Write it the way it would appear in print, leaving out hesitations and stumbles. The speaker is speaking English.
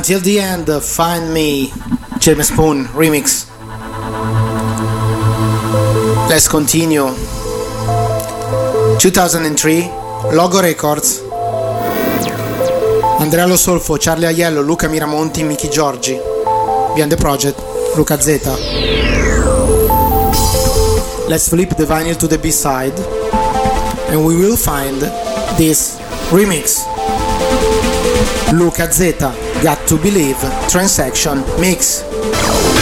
Until the End, Find Me, James Spoon remix. Let's continue. 2003, Logo Records. Andrea Lo Solfo, Charlie Aiello, Luca Miramonti, Michi Giorgi. Behind the project, Luca Zeta. Let's flip the vinyl to the B-side and we will find this remix. Luca Zeta, Got to Believe, Transaction Mix.